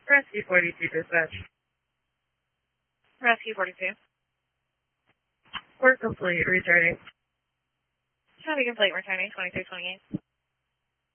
Rescue 42 dispatch. Rescue 42. Work complete, returning. Copy complete, returning 2228.